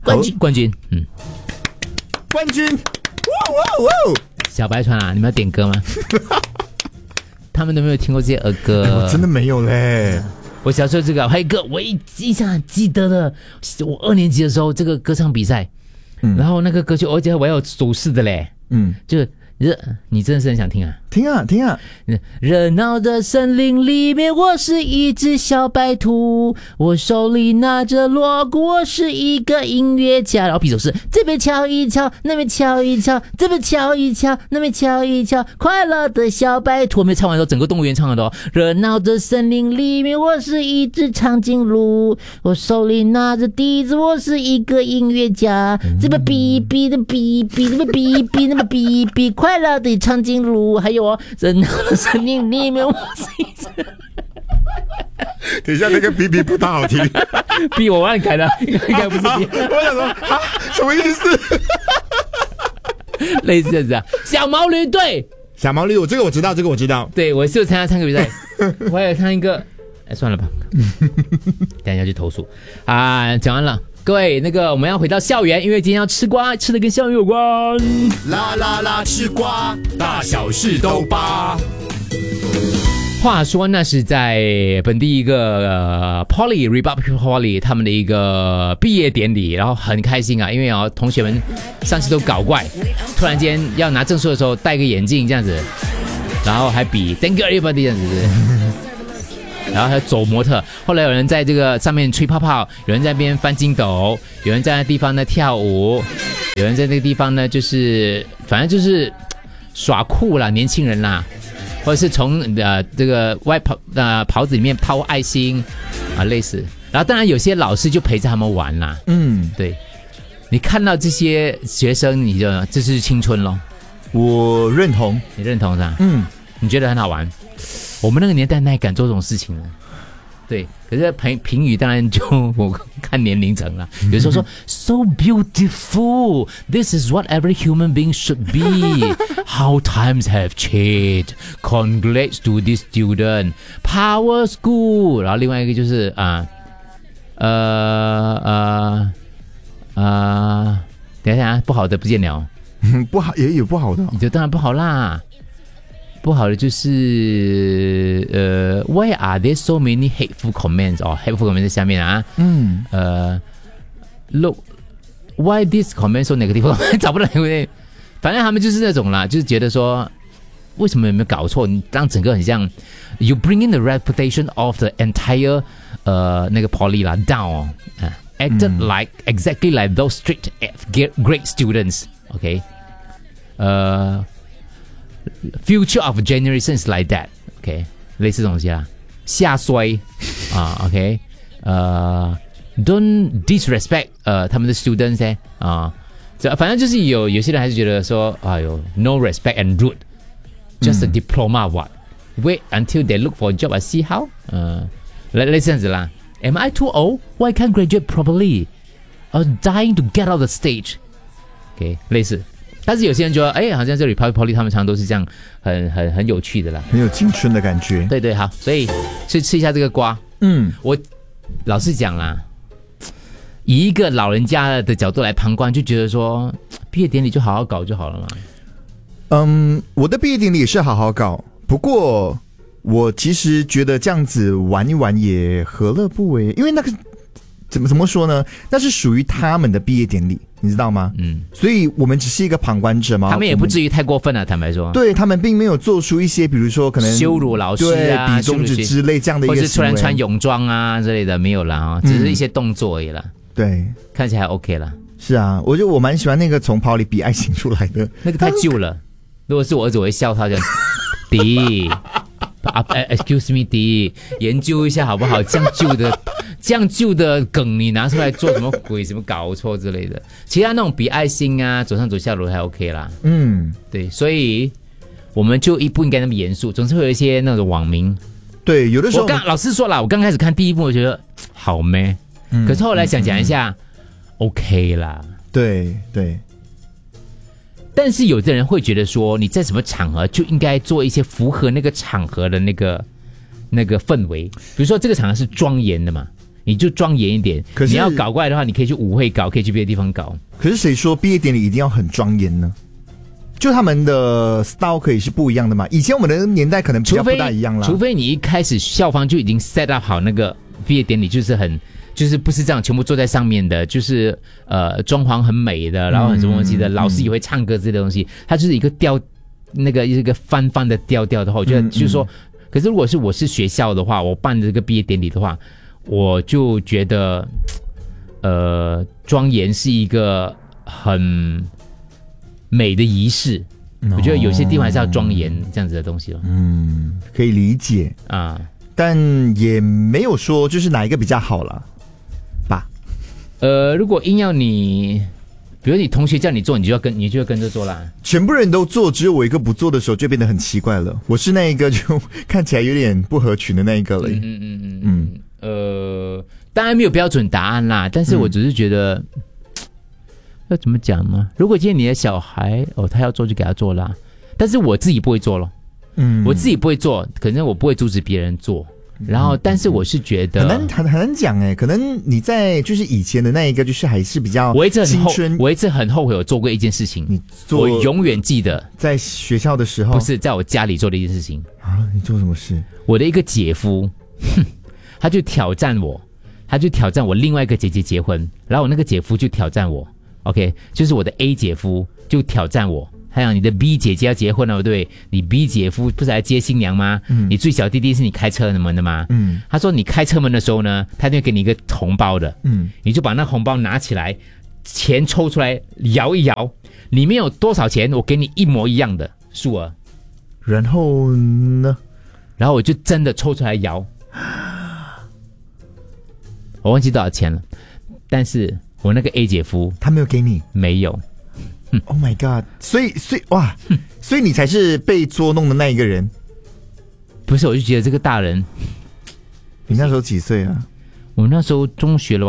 冠军， 冠军，哇！ 小白船啊，你们要点歌吗？他们都没有听过这些儿歌， 我真的没有嘞。 我小时候这个还有一个我印象很记得的，我2年级的时候这个歌唱比赛，然后那个歌曲而且我要有手势的嘞，就是你真的是很想听啊？ 听啊！ 热闹的森林里面，我是一只小白兔，我手里拿着锣鼓，我是一个音乐家。然后比手势，这边敲一敲，那边敲一敲，这边敲一敲，那边敲一敲，快乐的小白兔。我们唱完之后，整个动物园唱的哦。热闹的森林里面，我是一只长颈鹿，我手里拿着笛子，我是一个音乐家。这边哔哔的哔哔，那边哔哔，那边哔哔，快乐的长颈鹿。还有热闹的森林里面，我是一只。 等一下，那个哔哔不大好听， 哔我忘了改了，应该不是哔。 我想说什么意思？ 类似这样子啊，小毛驴队， 小毛驴，这个我知道。 对，我是有参加唱歌比赛，我还有唱一个，算了吧，等一下去投诉啊。讲完了。各位，我们要回到校园，因为今天要吃瓜，吃的跟校园有关。 啦啦啦，吃瓜，大小事都扒。 话说，那是在本地一个Poly Republic Poly 他们的一个毕业典礼，然后很开心啊，因为同学们上次都搞怪，突然间要拿证书的时候戴个眼镜这样子，然后还比 Thank you everybody 这样子。然后还有走模特，后来有人在这个上面吹泡泡，有人在那边翻筋斗，有人在那地方呢跳舞，有人在那个地方呢就是反正就是耍酷啦，年轻人啦，或者是从这个袍子里面掏爱心啊类似。然后当然有些老师就陪着他们玩啦，对，你看到这些学生，你就这是青春咯。 我认同， 你认同是吧？你觉得很好玩。我们那个年代哪里敢做这种事情呢？对，可是评语当然就我看年龄层了。有时候说 so beautiful, this is what every human being should be. How times have changed. Congrats to this student. Power school. 然后另外一个就是等一下不好的不见了。 不好也有不好的， 你就当然不好啦。不好的就是why are there so many hateful comments hateful comments 在下面啊look why this comment so negative 找不到反正他们就是那种啦，就是觉得说为什么有没有搞错，你让整个很像 you bring in the reputation of the entire 那个 poly 啦 down acted like exactly like those strict great students okay future of generations like that okay 类似这种东西啦，下衰okay don't disrespect 他们的 students 反正就是有些人还是觉得说no respect and rude just a diploma what wait until they look for a job and see how 类似这样子啦。 Am I too old? Why can't graduate properly? Dying to get out the stage okay 类似。但是有些人觉得好像这里 Poly 他们常常都是这样很有趣的啦， 很有青春的感觉。 对，好，所以去吃一下这个瓜。我老实讲啦，以一个老人家的角度来旁观，就觉得说毕业典礼就好好搞就好了嘛。 我的毕业典礼也是好好搞，不过我其实觉得这样子玩一玩也何乐不为，因为那个怎么说呢？那是属于他们的毕业典礼，你知道吗？所以我们只是一个旁观者嘛。 他们也不至于太过分啊，坦白说。 对，他们并没有做出一些，比如说可能羞辱老师啊、 对比中指之类这样的一个行为， 或是突然穿泳装啊之类的，没有啦只是一些动作而已啦。 对， 看起来还 OK 啦。 是啊，我蛮喜欢那个从袍里比爱心出来的， 那个太旧了。如果是我儿子，我会笑他这样，弟。excuse me 弟，研究一下好不好？这样旧的梗你拿出来做什么鬼？什么搞错之类的？其他那种比爱心啊，走上走下楼还 OK 啦。对，所以我们就不应该那么严肃，总是会有一些那种网民。 对，有的时候老实说啦，我刚开始看第一部，我觉得好咩，可是后来想一下，OK 啦。对。但是有的人会觉得说，你在什么场合就应该做一些符合那个场合的那个氛围。比如说这个场合是庄严的嘛， 你就庄严一点。 可是你要搞怪的话，你可以去舞会搞，可以去别的地方搞。 可是谁说毕业典礼一定要很庄严呢？就他们的 style 可以是不一样的嘛？以前我们的年代可能比较不大一样啦。 除非你一开始校方就已经 set up 好那个毕业典礼，就是不是这样全部坐在上面的，就是装潢很美的，然后很什么东西的，老师也会唱歌之类的东西，它就是一个一个翻的调的话，我觉得就是说，可是如果是我是学校的话，我办这个毕业典礼的话，我就觉得庄严是一个很美的仪式。我觉得有些地方还是要庄严这样子的东西了。 可以理解啊， 但也没有说就是哪一个比较好了吧？ 如果硬要你，比如你同学叫你做，你就要跟着做啦。 全部人都做，只有我一个不做的时候，就变得很奇怪了。我是那一个就看起来有点不合群的那一个了。 当然没有标准答案啦，但是我只是觉得。要怎么讲呢？如果今天你的小孩他要做就给他做啦，但是我自己不会做咯。我自己不会做，可能我不会阻止别人做。然后，但是我是觉得很难讲哎，可能你在就是以前的那一个，就是还是比较青春。 我一直很后悔我做过一件事情，我永远记得在学校的时候， 不是在我家里做的一件事情啊。你做什么事？ 我的一个姐夫，他就挑战我另外一个姐姐结婚，然后我那个姐夫就挑战我。OK， 就是我的 A 姐夫就挑战我，他讲你的 B 姐姐要结婚了，对不对？你 B 姐夫不是来接新娘吗？你最小弟弟是你开车门的吗？他说你开车门的时候呢，他就会给你一个红包的，你就把那红包拿起来，钱抽出来摇一摇，里面有多少钱，我给你一模一样的数额。 然后呢？ 然后我就真的抽出来摇，我忘记多少钱了，但是。我那个 A 姐夫他没有给你， 没有。 Oh my god！ 所以哇，所以你才是被捉弄的那一个人。 不是，我就觉得这个大人。 你那时候几岁啊？ 我那时候中学了吧。